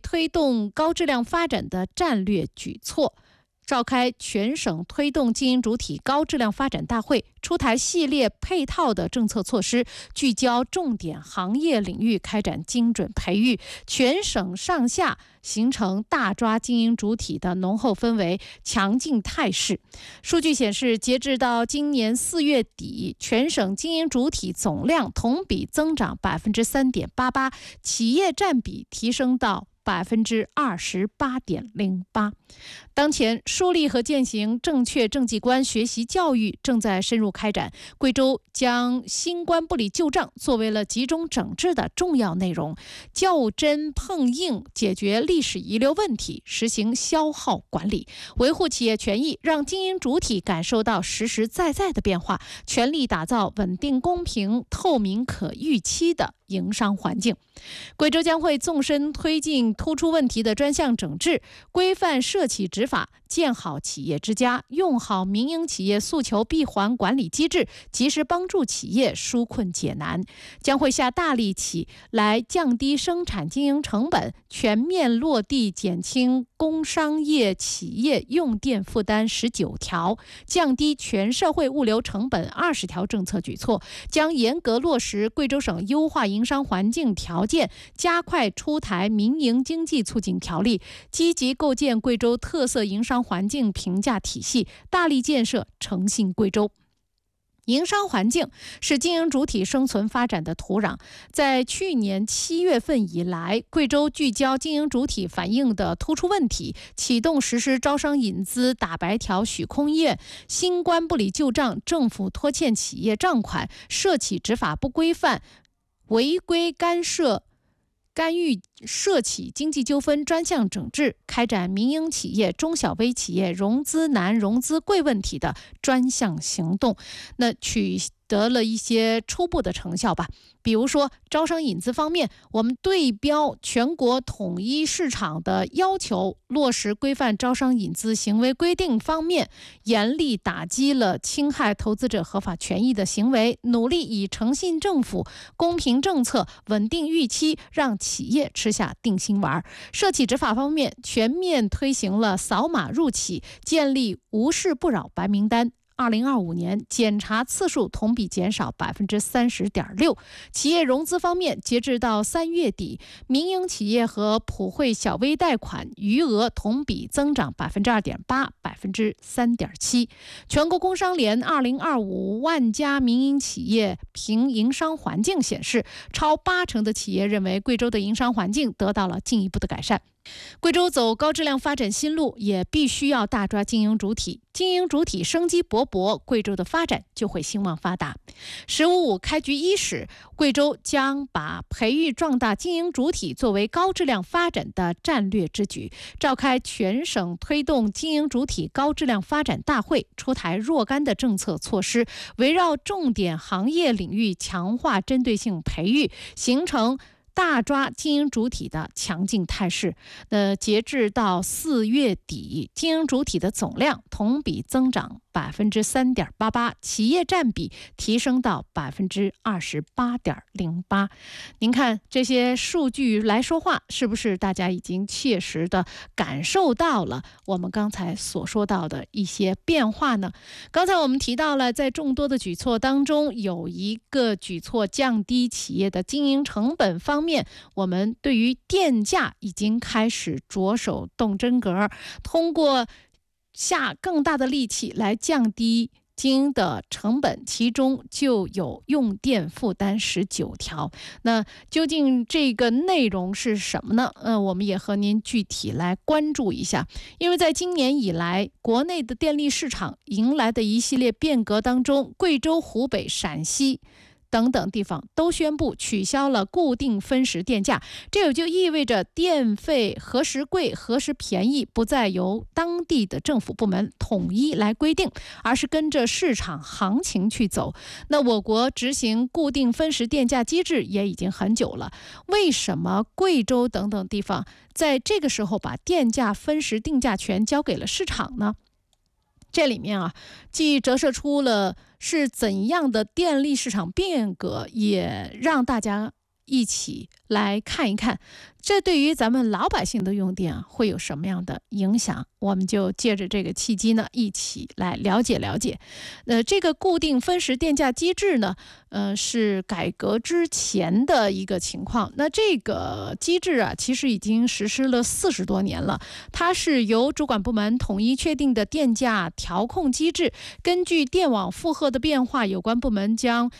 推动高质量发展的战略举措，召开全省推动经营主体高质量发展大会，出台系列配套的政策措施，聚焦重点行业领域开展精准培育，全省上下形成大抓经营主体的浓厚氛围、强劲态势。数据显示，截至到今年4月底，全省经营主体总量同比增长3.88%，企业占比提升到28.08%。当前，树立和践行正确政绩观学习教育正在深入开展。贵州将新冠不理旧账作为了集中整治的重要内容，较真碰硬解决历史遗留问题，实行消耗管理，维护企业权益，让经营主体感受到实实在在的变化，全力打造稳定、公平、透明、可预期的营商环境。贵州将会纵深推进突出问题的专项整治，规范涉企执法，建好企业之家，用好民营企业诉求闭环管理机制，及时帮助企业纾困解难。将会下大力气来降低生产经营成本，全面落地减轻工商业企业用电负担19条，降低全社会物流成本20条政策举措，将严格落实贵州省优化营商环境条件，加快出台民营经济促进条例，积极构建贵州特色营商环境评价体系，大力建设诚信贵州。营商环境是经营主体生存发展的土壤。在去年7月份以来，贵州聚焦经营主体反映的突出问题，启动实施招商引资打白条许空业、新冠不理旧账、政府拖欠企业账款、涉企执法不规范、违规干预涉企经济纠纷专项整治，开展民营企业、中小微企业融资难、融资贵问题的专项行动，取得了一些初步的成效吧。比如说招商引资方面，我们对标全国统一市场的要求，落实规范招商引资行为规定方面，严厉打击了侵害投资者合法权益的行为，努力以诚信政府、公平政策、稳定预期，让企业吃下定心丸。涉企执法方面，全面推行了扫码入企，建立无事不扰白名单。2025年检查次数同比减少30.6%。企业融资方面，截至到3月底，民营企业和普惠小微贷款余额同比增长2.8%、3.7%。全国工商联2025万家民营企业评营商环境显示，超80%的企业认为贵州的营商环境得到了进一步的改善。贵州走高质量发展新路，也必须要大抓经营主体。经营主体生机勃勃，贵州的发展就会兴旺发达。1055开局伊始，贵州将把培育壮大经营主体作为高质量发展的战略之举，召开全省推动经营主体高质量发展大会，出台若干的政策措施，围绕重点行业领域强化针对性培育，形成大抓经营主体的强劲态势。截至到4月底，经营主体的总量同比增长3.88%，企业占比提升到28.08%。您看这些数据来说话，是不是大家已经切实的感受到了我们刚才所说到的一些变化呢？刚才我们提到了，在众多的举措当中，有一个举措降低企业的经营成本方面，我们对于电价已经开始着手动真格，通过下更大的力气来降低经营的成本，其中就有用电负担19条。那究竟这个内容是什么呢？我们也和您具体来关注一下。因为在今年以来，国内的电力市场迎来的一系列变革当中，贵州、湖北、陕西等等地方都宣布取消了固定分时电价，这也就意味着电费何时贵何时便宜不再由当地的政府部门统一来规定，而是跟着市场行情去走。那我国执行固定分时电价机制也已经很久了，为什么贵州等等地方在这个时候把电价分时定价权交给了市场呢？这里面既折射出了是怎样的电力市场变革，也让大家一起来看一看，这对于咱们老百姓的用电会有什么样的影响？我们就借着这个契机呢，一起来了解了解。这个固定分时电价机制呢，是改革之前的一个情况。那这个机制啊，其实已经实施了40多年了。它是由主管部门统一确定的电价调控机制，根据电网负荷的变化，有关部门将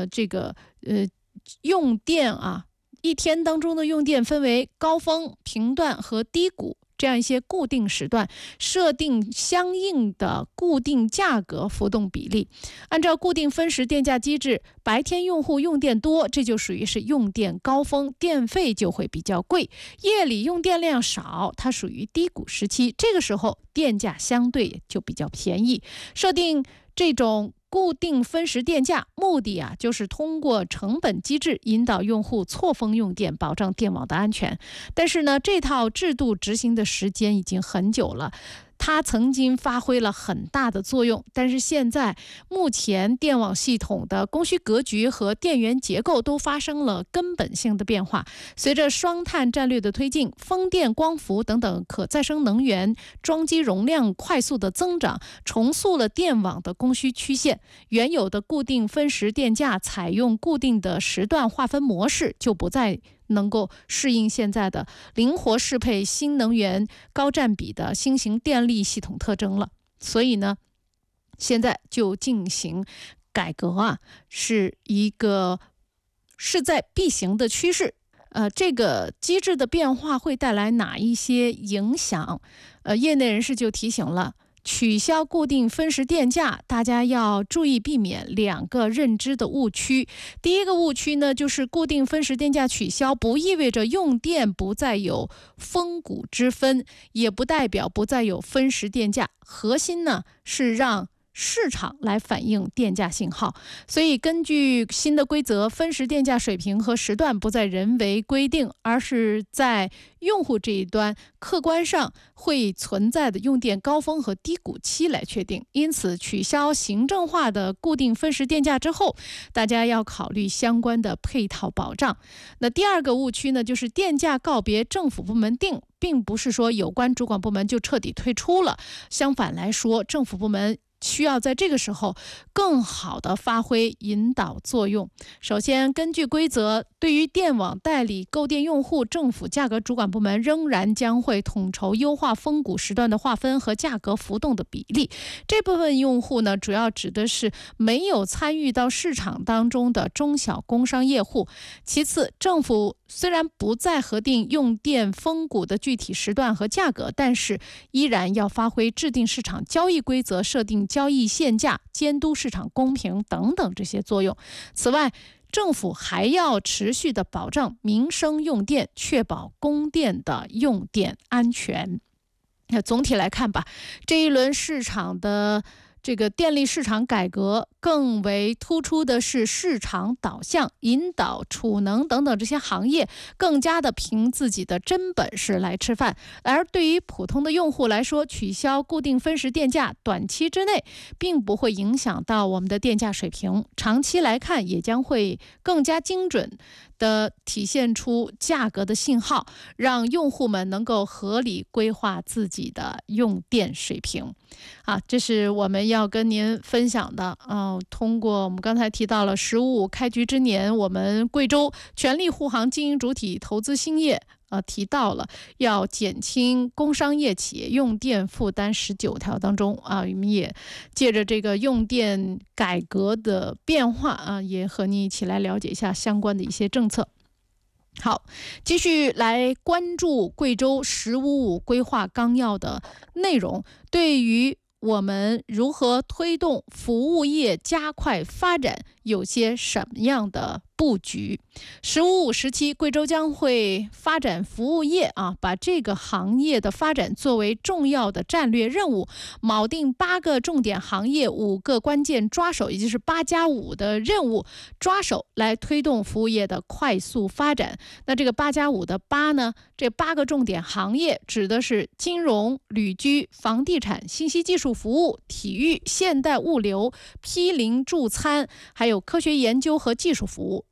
用电一天当中的用电分为高峰、频段和低谷这样一些固定时段，设定相应的固定价格浮动比例。按照固定分时电价机制，白天用户用电多，这就属于是用电高峰，电费就会比较贵；夜里用电量少，它属于低谷时期，这个时候电价相对就比较便宜。设定这种固定分时电价目的就是通过成本机制引导用户错峰用电，保障电网的安全。但是呢，这套制度执行的时间已经很久了，它曾经发挥了很大的作用，但是现在目前电网系统的供需格局和电源结构都发生了根本性的变化。随着双碳战略的推进，风电、光伏等等可再生能源装机容量快速的增长，重塑了电网的供需曲线。原有的固定分时电价采用固定的时段划分模式，就不再能够适应现在的灵活适配新能源高占比的新型电力系统特征了。所以呢，现在就进行改革是一个势在必行的趋势。这个机制的变化会带来哪一些影响？业内人士就提醒了，取消固定分时电价，大家要注意避免2个认知的误区。第一个误区呢，就是固定分时电价取消不意味着用电不再有峰谷之分，也不代表不再有分时电价。核心呢是让市场来反映电价信号，所以根据新的规则，分时电价水平和时段不再人为规定，而是在用户这一端客观上会存在的用电高峰和低谷期来确定。因此，取消行政化的固定分时电价之后，大家要考虑相关的配套保障。那第二个误区呢，就是电价告别政府部门定，并不是说有关主管部门就彻底退出了，相反来说，政府部门需要在这个时候更好地发挥引导作用。首先，根据规则，对于电网代理购电用户，政府价格主管部门仍然将会统筹优化峰谷时段的划分和价格浮动的比例。这部分用户呢，主要指的是没有参与到市场当中的中小工商业户。其次，政府虽然不再核定用电峰谷的具体时段和价格，但是依然要发挥制定市场交易规则、设定交易限价、监督市场公平等等这些作用。此外，政府还要持续的保障民生用电，确保供电的用电安全。那总体来看吧，这一轮市场的这个电力市场改革更为突出的是市场导向，引导储能等等这些行业更加的凭自己的真本事来吃饭。而对于普通的用户来说，取消固定分时电价短期之内并不会影响到我们的电价水平，长期来看也将会更加精准的体现出价格的信号，让用户们能够合理规划自己的用电水平。这是我们要跟您分享的。通过我们刚才提到了“15+5”开局之年，我们贵州全力护航经营主体投资兴业，提到了要减轻工商业企业用电负担19条当中我们也借着这个用电改革的变化也和你一起来了解一下相关的一些政策。好，继续来关注贵州“15+5”规划纲要的内容，对于我们如何推动服务业加快发展有些什么样的布局。“15+5”时期，贵州将会发展服务业把这个行业的发展作为重要的战略任务，铆定8个重点行业、5个关键抓手，也就是8+5的任务抓手，来推动服务业的快速发展。那这个8+5的8呢，这8个重点行业指的是金融、旅居、房地产、信息技术服务、体育、现代物流、批零助餐，还有科学研究和技术服务。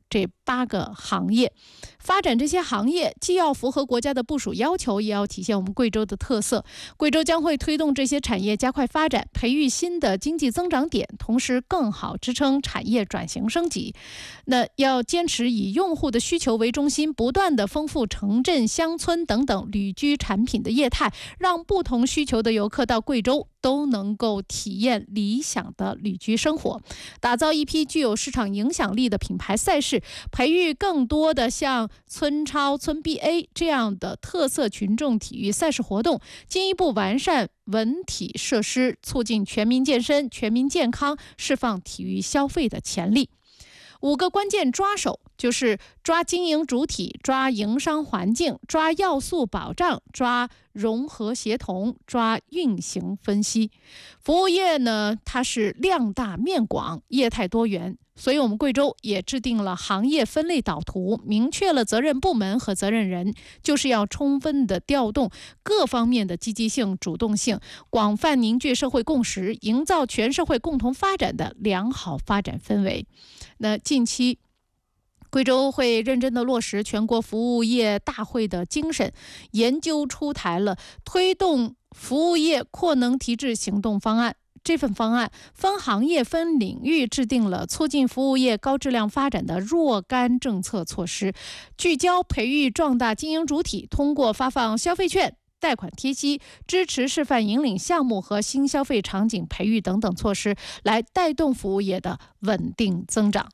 这8个行业。发展这些行业，既要符合国家的部署要求，也要体现我们贵州的特色。贵州将会推动这些产业加快发展，培育新的经济增长点，同时更好支撑产业转型升级。那要坚持以用户的需求为中心，不断的丰富城镇、乡村等等旅居产品的业态，让不同需求的游客到贵州都能够体验理想的旅居生活，打造一批具有市场影响力的品牌赛事，培育更多的像村超、村 BA 这样的特色群众体育赛事活动，进一步完善文体设施，促进全民健身、全民健康，释放体育消费的潜力。5个关键抓手就是抓经营主体、抓营商环境、抓要素保障、抓融合协同、抓运行分析。服务业呢，它是量大面广、业态多元，所以我们贵州也制定了行业分类导图，明确了责任部门和责任人，就是要充分的调动各方面的积极性、主动性，广泛凝聚社会共识，营造全社会共同发展的良好发展氛围。那近期贵州会认真地落实全国服务业大会的精神，研究出台了推动服务业扩能提质行动方案。这份方案分行业分领域制定了促进服务业高质量发展的若干政策措施，聚焦培育壮大经营主体，通过发放消费券、贷款贴息、支持示范引领项目和新消费场景培育等等措施，来带动服务业的稳定增长。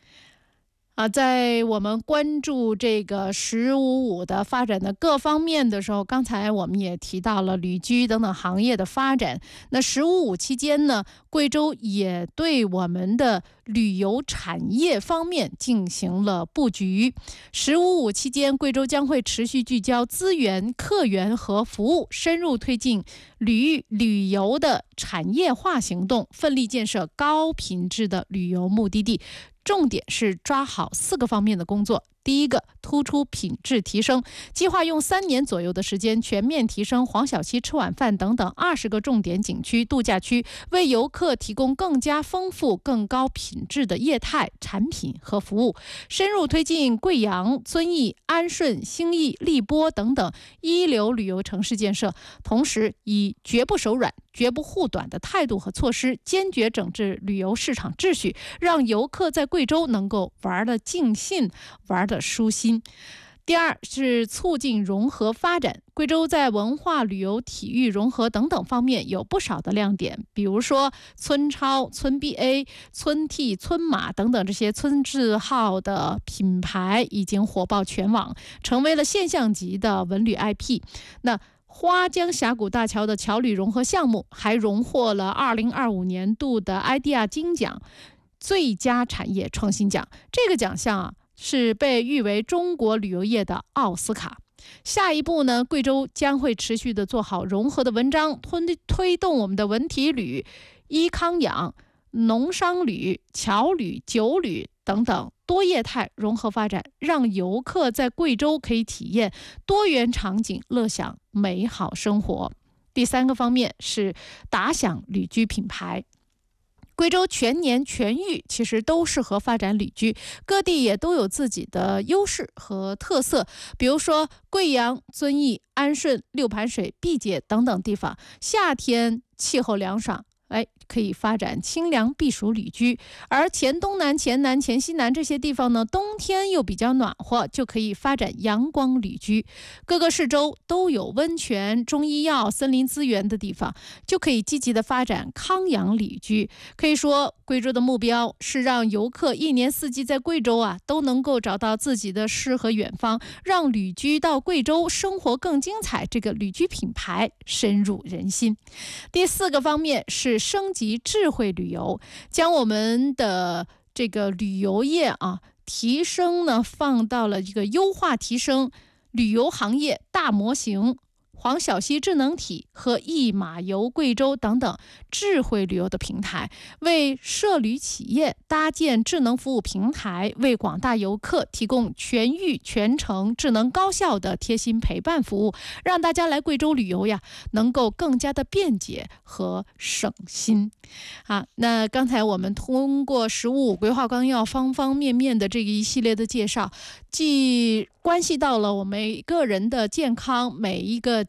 在我们关注这个“15+5”的发展的各方面的时候，刚才我们也提到了旅居等等行业的发展。那“15+5”期间呢，贵州也对我们的旅游产业方面进行了布局。“15+5”期间，贵州将会持续聚焦资源、客源和服务，深入推进旅游的产业化行动，奋力建设高品质的旅游目的地。重点是抓好4个方面的工作。第一个，突出品质提升，计划用3年左右的时间，全面提升黄小溪吃晚饭等等20个重点景区、度假区，为游客提供更加丰富、更高品质的业态、产品和服务。深入推进贵阳、遵义、安顺、兴义、荔波等等一流旅游城市建设，同时以绝不手软、绝不护短的态度和措施，坚决整治旅游市场秩序，让游客在贵州能够玩得尽兴、玩得舒心。第二是促进融合发展，贵州在文化、旅游、体育融合等等方面有不少的亮点，比如说村超、村 BA、村 T、村马等等这些村字号的品牌已经火爆全网，成为了现象级的文旅 IP。那花江峡谷大桥的桥旅融合项目还荣获了2025年度的 IDEA 金奖最佳产业创新奖，这个奖项是被誉为中国旅游业的奥斯卡。下一步呢，贵州将会持续的做好融合的文章，推动我们的文体旅、医康养、农商旅、侨旅、酒旅等等多业态融合发展，让游客在贵州可以体验多元场景，乐享美好生活。第3个方面是打响旅居品牌。贵州全年全域其实都适合发展旅居，各地也都有自己的优势和特色，比如说贵阳、遵义、安顺、六盘水、毕节等等地方，夏天气候凉爽，可以发展清凉避暑旅居，而黔东南、黔南、黔西南这些地方呢，冬天又比较暖和，就可以发展阳光旅居。各个市州都有温泉、中医药、森林资源的地方，就可以积极的发展康养旅居。可以说，贵州的目标是让游客1年4季在贵州都能够找到自己的诗和远方，让旅居到贵州生活更精彩，这个旅居品牌深入人心。第4个方面是升级智慧旅游，将我们的这个旅游业提升呢，放到了一个优化提升旅游行业大模型黄小溪智能体和一马游贵州等等智慧旅游的平台，为涉旅企业搭建智能服务平台，为广大游客提供全域全程智能高效的贴心陪伴服务，让大家来贵州旅游呀能够更加的便捷和省心。那刚才我们通过《“十五五”规划纲要》方方面面的这一系列的介绍，既关系到了我们每个人的健康，每一个